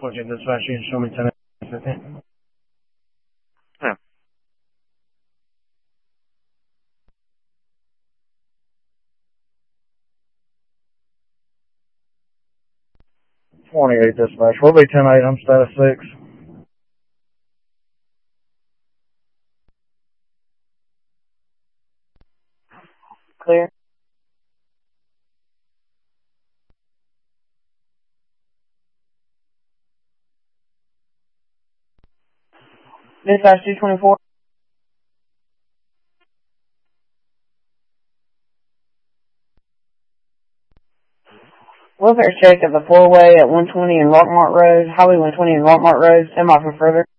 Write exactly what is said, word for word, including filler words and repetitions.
fourteen dispatch, you can show me ten fifteen. Yeah. twenty-eight dispatch. We'll be ten eight. I'm status six. Clear. Dispatch two twenty-four. Welfare check of the four-way at one twenty and Rockmart Road, Highway one twenty and Rockmart Road, semi for further.